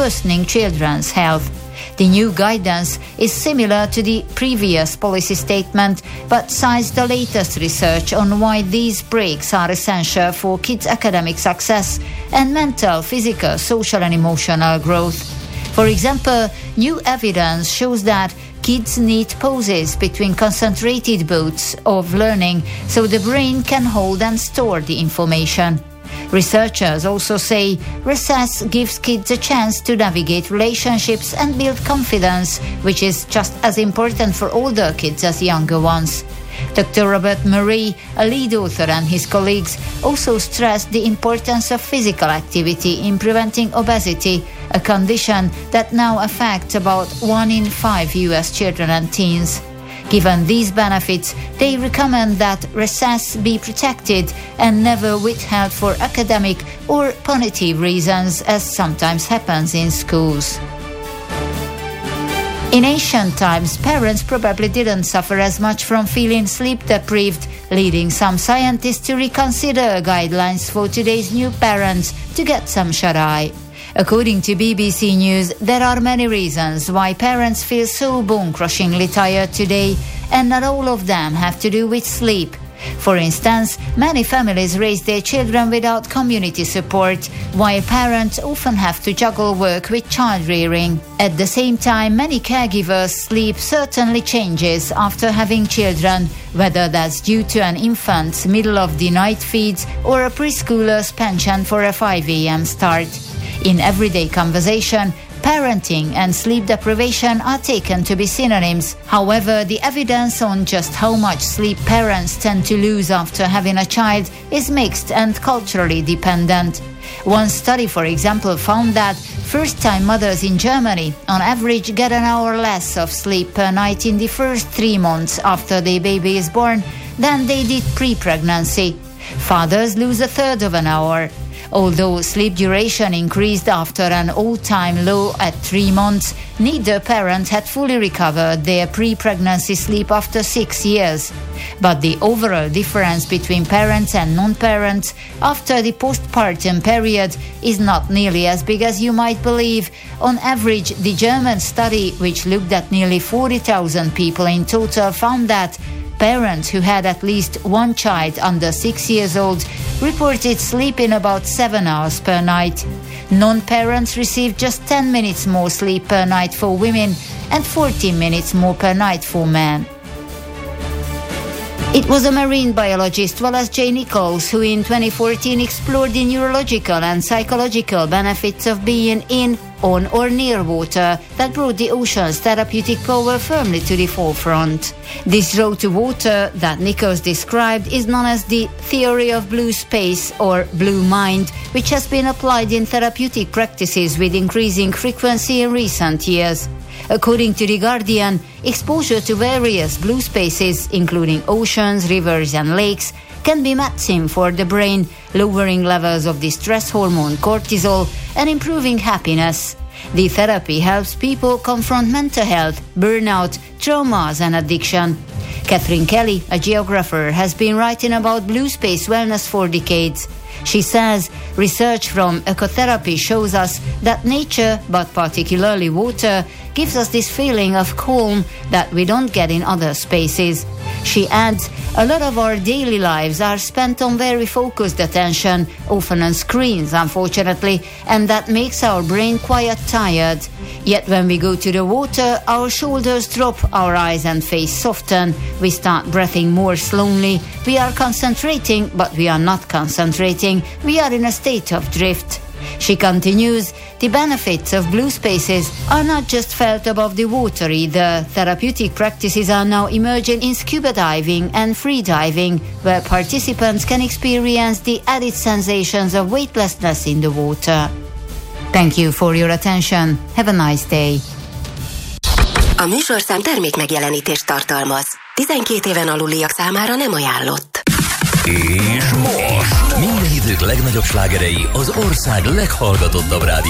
worsening children's health. The new guidance is similar to the previous policy statement, but cites the latest research on why these breaks are essential for kids' academic success and mental, physical, social and emotional growth. For example, new evidence shows that kids need pauses between concentrated bouts of learning so the brain can hold and store the information. Researchers also say recess gives kids a chance to navigate relationships and build confidence, which is just as important for older kids as younger ones. Dr. Robert Murray, a lead author, and his colleagues also stressed the importance of physical activity in preventing obesity, a condition that now affects about 1 in 5 US children and teens. Given these benefits, they recommend that recess be protected and never withheld for academic or punitive reasons, as sometimes happens in schools. In ancient times, parents probably didn't suffer as much from feeling sleep-deprived, leading some scientists to reconsider guidelines for today's new parents to get some shut-eye. According to BBC News, there are many reasons why parents feel so bone-crushingly tired today, and not all of them have to do with sleep. For instance, many families raise their children without community support, while parents often have to juggle work with child-rearing. At the same time, many caregivers' sleep certainly changes after having children, whether that's due to an infant's middle-of-the-night feeds or a preschooler's penchant for a 5 a.m. start. In everyday conversation, parenting and sleep deprivation are taken to be synonyms. However, the evidence on just how much sleep parents tend to lose after having a child is mixed and culturally dependent. One study, for example, found that first-time mothers in Germany on average get an hour less of sleep per night in the first 3 months after their baby is born than they did pre-pregnancy. Fathers lose a third of an hour. Although sleep duration increased after an all-time low at 3 months, neither parent had fully recovered their pre-pregnancy sleep after 6 years. But the overall difference between parents and non-parents after the postpartum period is not nearly as big as you might believe. On average, the German study, which looked at nearly 40,000 people in total, found that parents who had at least one child under 6 years old reported sleeping about 7 hours per night. Non-parents received just 10 minutes more sleep per night for women and 14 minutes more per night for men. It was a marine biologist, Wallace J. Nichols, who in 2014 explored the neurological and psychological benefits of being in, on or near water that brought the ocean's therapeutic power firmly to the forefront. This road to water that Nichols described is known as the theory of blue space or blue mind, which has been applied in therapeutic practices with increasing frequency in recent years. According to The Guardian, exposure to various blue spaces, including oceans, rivers and lakes, can be medicine for the brain, lowering levels of the stress hormone cortisol and improving happiness. The therapy helps people confront mental health, burnout, traumas and addiction. Catherine Kelly, a geographer, has been writing about blue space wellness for decades. She says research from ecotherapy shows us that nature, but particularly water, gives us this feeling of calm that we don't get in other spaces. She adds, a lot of our daily lives are spent on very focused attention, often on screens, unfortunately, and that makes our brain quite tired. Yet when we go to the water, our shoulders drop, our eyes and face soften, we start breathing more slowly, we are concentrating, but we are not concentrating, we are in a state of drift. She continues, the benefits of blue spaces are not just felt above the water either. Therapeutic practices are now emerging in scuba diving and free diving, where participants can experience the added sensations of weightlessness in the water. Thank you for your attention. Have a nice day. A műsorszám termék megjelenítést tartalmaz. 12 éven aluliak számára nem ajánlott. És most minden idők legnagyobb slágerei az ország leghallgatottabb rádió